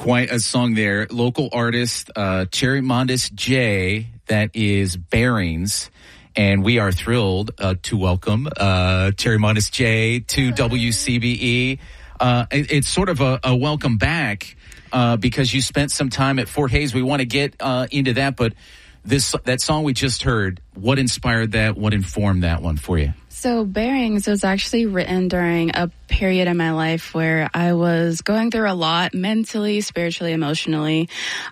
Quite a song there. Local artist, Cherry Mondes J, that is Bearings. And we are thrilled to welcome Cherry Mondes J to WCBE. It's sort of a welcome back because you spent some time at Fort Hays. We want to get into that, but that song we just heard, what inspired that? What informed that one for you? So Bearings was actually written during a period in my life where I was going through a lot mentally, spiritually, emotionally.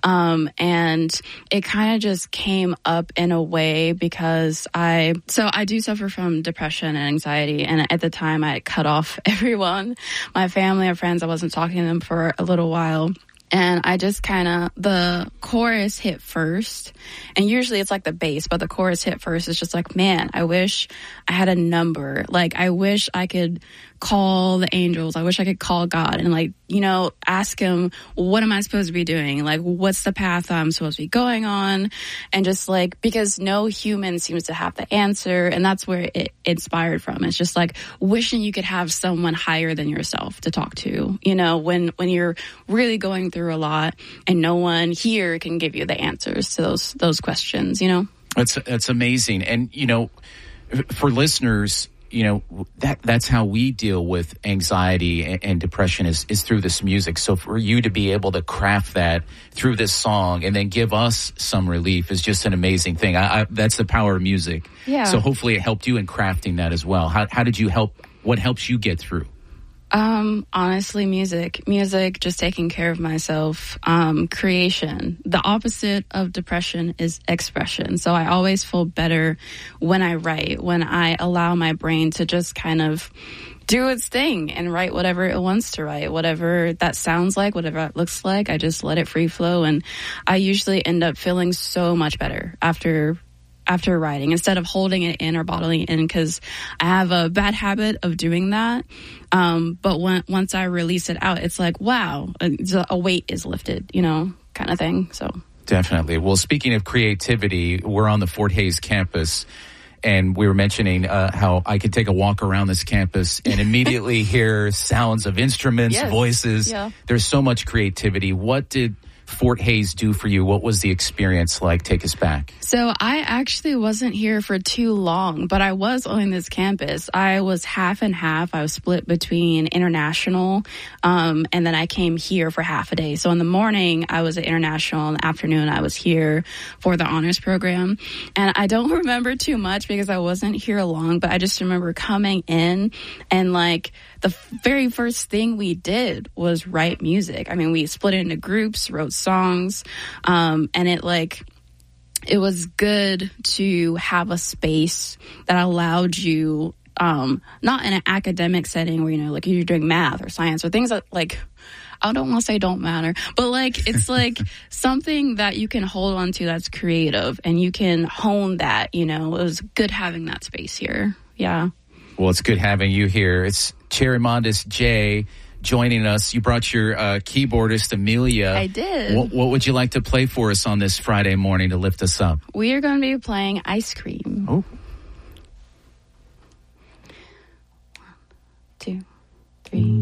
And it kind of just came up in a way because I do suffer from depression and anxiety. And at the time I had cut off everyone, my family and friends. I wasn't talking to them for a little while. And I just the chorus hit first. And usually it's like the bass, but the chorus hit first. It's just like, man, I wish I had a number. Like, I wish I could call the angels. I wish I could call God and ask him, what am I supposed to be doing? Like, what's the path I'm supposed to be going on? And just because no human seems to have the answer. And that's where it inspired from. It's just like wishing you could have someone higher than yourself to talk to, when you're really going through a lot and no one here can give you the answers to those questions, That's amazing. And, for listeners, that's how we deal with anxiety and depression is through this music. So for you to be able to craft that through this song and then give us some relief is just an amazing thing. That's the power of music. Yeah. So hopefully it helped you in crafting that as well. How did you help? What helps you get through? Honestly, music, just taking care of myself, creation. The opposite of depression is expression. So I always feel better when I write, when I allow my brain to just kind of do its thing and write whatever it wants to write, whatever that sounds like, whatever it looks like. I just let it free flow. And I usually end up feeling so much better after writing, instead of holding it in or bottling it in, because I have a bad habit of doing that. But once I release it out, it's like, wow, a weight is lifted, kind of thing. So definitely. Well, speaking of creativity, we're on the Fort Hays campus, and we were mentioning how I could take a walk around this campus and immediately hear sounds of instruments, yes, voices. Yeah. There's so much creativity. What did Fort Hays do for you? What was the experience like? Take us back. So I actually wasn't here for too long, but I was on this campus. I was half and half. I was split between international, and then I came here for half a day. So in the morning, I was at international. In the afternoon, I was here for the honors program. And I don't remember too much because I wasn't here long, but I just remember coming in and the very first thing we did was write music. I mean, we split into groups, wrote songs, and it was good to have a space that allowed you, not in an academic setting where, you're doing math or science or things that I don't want to say don't matter, but it's something that you can hold on to that's creative and you can hone that, It was good having that space here. Yeah. Well, it's good having you here. It's Cherry Mondes J joining us. You brought your keyboardist, Amelia. I did. What would you like to play for us on this Friday morning to lift us up? We are going to be playing Ice Cream. Oh. 1, 2, 3.